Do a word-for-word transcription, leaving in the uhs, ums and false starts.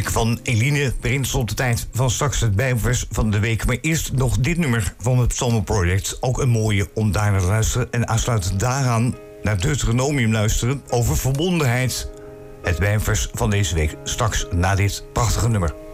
muziek van Eline brengt tot de tijd van straks het Bijbelvers van de week. Maar eerst nog dit nummer van het Psalmen Project. Ook een mooie om daar naar te luisteren. En aansluitend daaraan naar Deuteronomium luisteren over verbondenheid. Het Bijbelvers van deze week straks na dit prachtige nummer.